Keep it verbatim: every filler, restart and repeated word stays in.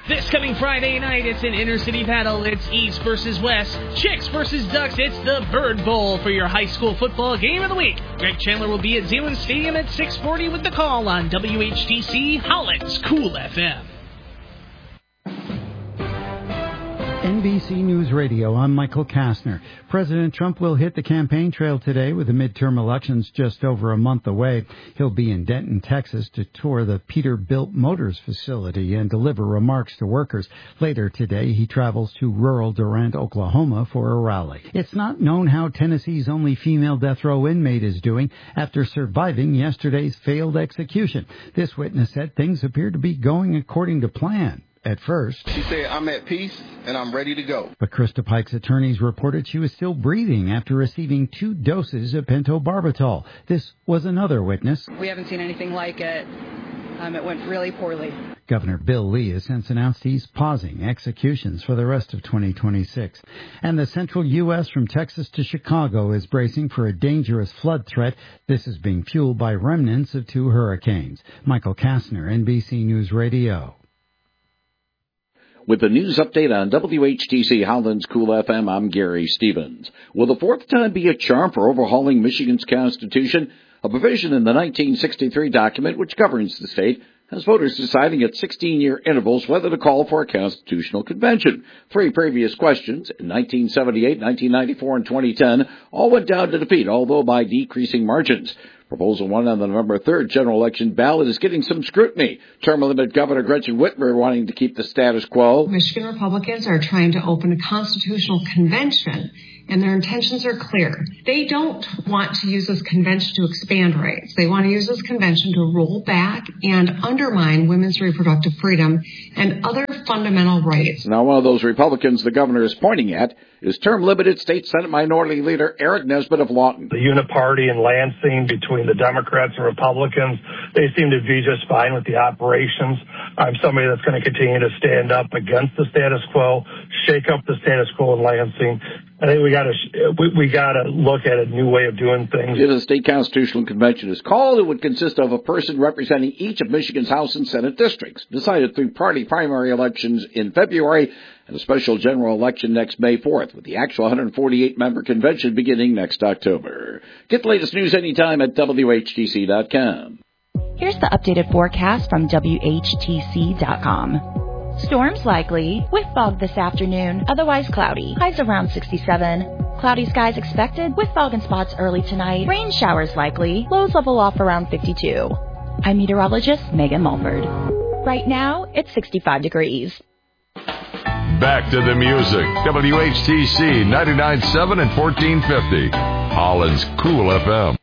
This coming Friday night, it's an inner-city battle. It's East versus West, Chicks versus Ducks. It's the Bird Bowl for your high school football game of the week. Greg Chandler will be at Zeeland Stadium at six forty with the call on W H T C Holland's Cool F M. N B C News Radio, I'm Michael Kastner. President Trump will hit the campaign trail today with the midterm elections just over a month away. He'll be in Denton, Texas to tour the Peterbilt Motors facility and deliver remarks to workers. Later today, he travels to rural Durant, Oklahoma for a rally. It's not known how Tennessee's only female death row inmate is doing after surviving yesterday's failed execution. This witness said things appear to be going according to plan. At first, she said, I'm at peace and I'm ready to go. But Krista Pike's attorneys reported she was still breathing after receiving two doses of pentobarbital. This was another witness. We haven't seen anything like it. Um, it went really poorly. Governor Bill Lee has since announced he's pausing executions for the rest of twenty twenty-six. And the central U S from Texas to Chicago is bracing for a dangerous flood threat. This is being fueled by remnants of two hurricanes. Michael Kastner, N B C News Radio. With the news update on W H T C Holland's Cool F M, I'm Gary Stevens. Will the fourth time be a charm for overhauling Michigan's Constitution? A provision in the nineteen sixty-three document which governs the state has voters deciding at sixteen-year intervals whether to call for a constitutional convention. Three previous questions in nineteen seventy-eight, nineteen ninety-four, and twenty ten all went down to defeat, although by decreasing margins. Proposal one on the November third general election ballot is getting some scrutiny. Term-limited Governor Gretchen Whitmer wanting to keep the status quo. Michigan Republicans are trying to open a constitutional convention, and their intentions are clear. They don't want to use this convention to expand rights. They want to use this convention to roll back and undermine women's reproductive freedom and other fundamental rights. Now, one of those Republicans the governor is pointing at is term-limited State Senate Minority Leader Eric Nesbitt of Lawton. The uniparty in Lansing between the Democrats and Republicans, they seem to be just fine with the operations. I'm somebody that's going to continue to stand up against the status quo, shake up the status quo in Lansing. I think we got to we, we got to look at a new way of doing things. If the state constitutional convention is called, it would consist of a person representing each of Michigan's House and Senate districts, decided through party primary elections in February and a special general election next May fourth, with the actual one hundred forty-eight member convention beginning next October. Get the latest news anytime at W H T C dot com. Here's the updated forecast from W H T C dot com. Storms likely, with fog this afternoon, otherwise cloudy. Highs around sixty-seven. Cloudy skies expected, with fog in spots early tonight. Rain showers likely. Lows level off around fifty-two. I'm meteorologist Megan Mulford. Right now, it's sixty-five degrees. Back to the music. W H T C ninety-nine point seven and fourteen fifty. Holland's Cool F M.